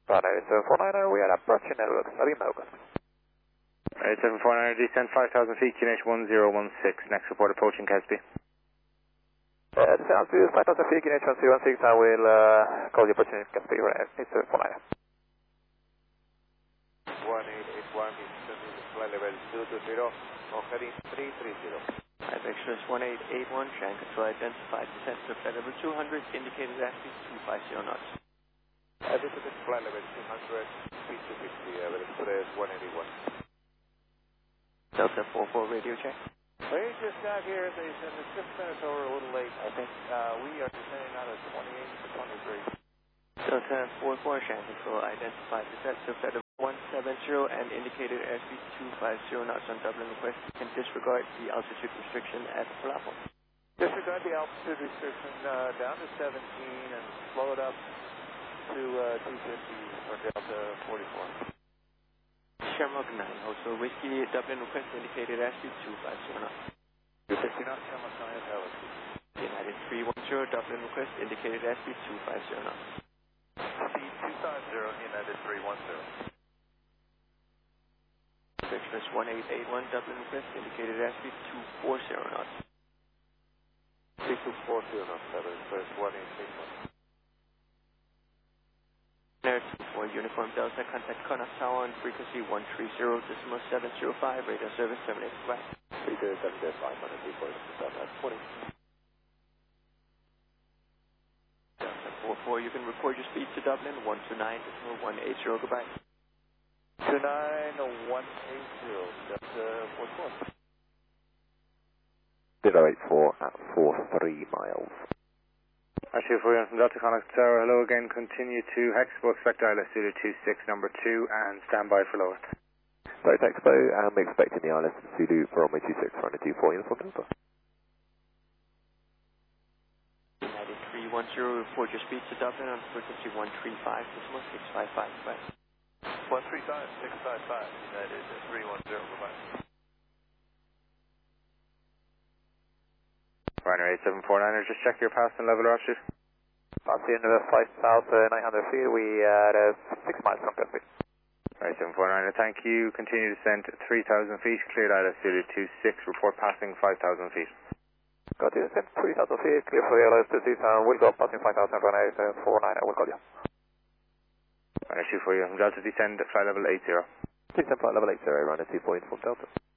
Ryanair 749, we are approaching Nelvik, Melbourne. 749, descent 5,000 feet, QNH 1016, next report approaching Casby. Descent altitude 5,000 feet, QNH 1016, I will call you approaching Casby, Ryanair 749. 1881, flight level 220, on heading 330. Five Express 1881, Shanghai control identified, descent to flight level 200, indicated airspeed 250 knots. This is flight level 200, speed 250, level express 181. Delta 44 radio check. We just got here, they said it's 6 minutes over, a little late. I think we are descending out of 28 to 23. Delta 44, Shanghai control identified, descent to flight level 170 and indicated airspeed 250 knots on Dublin request. You can disregard the altitude restriction at the platform. Disregard the altitude restriction down to 17 and slow it up to 250 for Delta 44. Shamrock 9, also Whiskey, Dublin request indicated airspeed 250 knots. 250 knots, Shamrock 9 at altitude. United 310, Dublin request indicated airspeed 250 knots. Speed 250, United 310. Express 1881, Dublin request indicated airspeed 240 knots. Speed 240 knots, Express 1881. Air 24 Uniform Delta, contact Connaught Tower on frequency 130.705, radar service terminated. Goodbye. 375, 20. Delta 44, you can record your speed to Dublin 129.180. Goodbye. 29180, Delta 44. 084 at 43 miles. Actually, for you from Delta Connaught Tower, hello again, continue to Hexpo, expect ILS 26, number 2, and stand by for lower. Sorry, Expo, I'm expecting the ILS Zulu for runway 26, runway 24, Uniform Delta. United 310, report your speed to Dublin on frequency 135.655. Goodbye. 135.655, United 310, goodbye. Ryanair 8749, just check your pass and level altitude. Passing 5,900 feet, we are 6 miles from Casby. Right, 749, thank you. Continue descent 3,000 feet, cleared ILS 26, report passing 5,000 feet. Got you, descent 3,000 feet, clear for the ILS 26, and we'll go passing 5,000 Ryanair 749, I will call you. Ryanair 24, from Delta descend flight level 80. Descend flight level 80, Ryanair 24, Uniform Delta.